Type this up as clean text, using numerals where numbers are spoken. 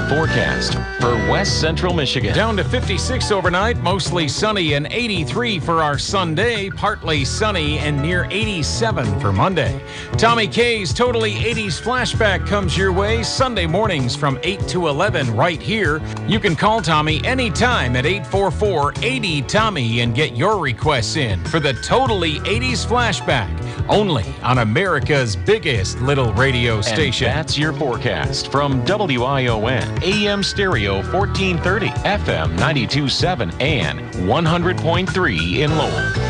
forecast for West Central Michigan. Down to 56 overnight, mostly sunny and 83 for our Sunday, partly sunny and near 87 for Monday. Tommy K's Totally 80s Flashback comes your way Sunday mornings from 8 to 11 right here. You can call Tommy anytime at 844-80-TOMMY and get your requests in for the Totally 80s Flashback, only on America's biggest little radio station. And that's your forecast from WION, AM stereo 1430, FM 92.7, and 100.3 in Lowell.